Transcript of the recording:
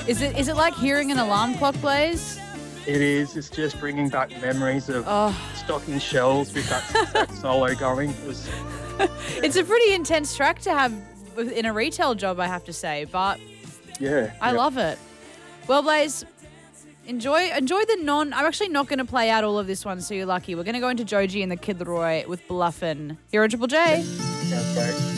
Is it like hearing an alarm clock, Blaze? It is. It's just bringing back memories of stocking shelves with that solo going. It's a pretty intense track to have in a retail job, I have to say, but I love it. Well, Blaze, enjoy the I'm actually not going to play out all of this one, so you're lucky. We're going to go into Joji and the Kid Laroi with Bluffin'. Here on Triple J. Sounds great.